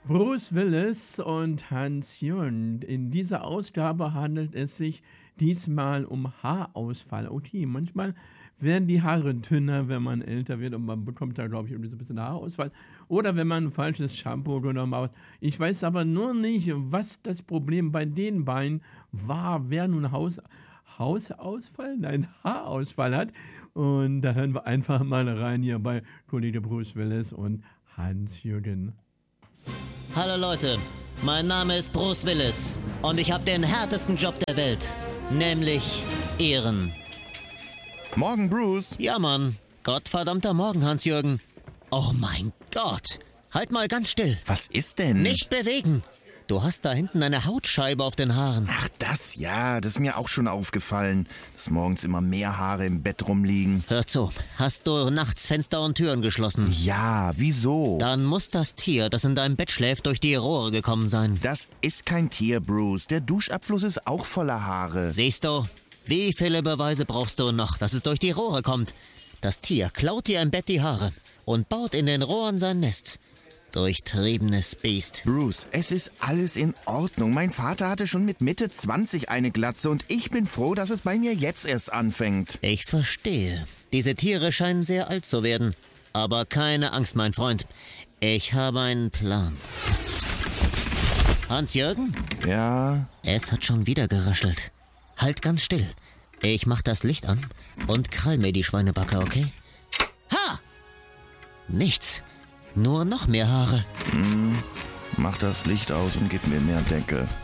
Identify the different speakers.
Speaker 1: Bruce Willis und Hans-Jörn. In dieser Ausgabe handelt es sich diesmal um Haarausfall. Okay, manchmal werden die Haare dünner, wenn man älter wird und man bekommt da, glaube ich, irgendwie so ein bisschen Haarausfall. Oder wenn man ein falsches Shampoo genommen hat. Ich weiß aber nur nicht, was das Problem bei den beiden war, wer nun Hausausfall? Nein, Haarausfall hat. Und da hören wir einfach mal rein hier bei Kollege Bruce Willis und Hans-Jürgen.
Speaker 2: Hallo Leute, mein Name ist Bruce Willis und ich habe den härtesten Job der Welt, nämlich Ehren.
Speaker 3: Morgen, Bruce.
Speaker 2: Ja, Mann. Gottverdammter Morgen, Hans-Jürgen. Oh mein Gott. Halt mal ganz still.
Speaker 3: Was ist denn?
Speaker 2: Nicht bewegen. Du hast da hinten eine Hautscheibe auf den Haaren.
Speaker 3: Ach, das ist mir auch schon aufgefallen, dass morgens immer mehr Haare im Bett rumliegen.
Speaker 2: Hör zu, hast du nachts Fenster und Türen geschlossen?
Speaker 3: Ja, wieso?
Speaker 2: Dann muss das Tier, das in deinem Bett schläft, durch die Rohre gekommen sein.
Speaker 3: Das ist kein Tier, Bruce. Der Duschabfluss ist auch voller Haare.
Speaker 2: Siehst du? Wie viele Beweise brauchst du noch, dass es durch die Rohre kommt? Das Tier klaut dir im Bett die Haare und baut in den Rohren sein Nest. Durchtriebenes Biest.
Speaker 3: Bruce, es ist alles in Ordnung. Mein Vater hatte schon mit Mitte 20 eine Glatze und ich bin froh, dass es bei mir jetzt erst anfängt.
Speaker 2: Ich verstehe. Diese Tiere scheinen sehr alt zu werden. Aber keine Angst, mein Freund. Ich habe einen Plan. Hans-Jürgen?
Speaker 3: Ja?
Speaker 2: Es hat schon wieder geraschelt. Halt ganz still. Ich mach das Licht an und krall mir die Schweinebacke, okay? Ha! Nichts. Nur noch mehr Haare.
Speaker 3: Mach das Licht aus und gib mir mehr Decke.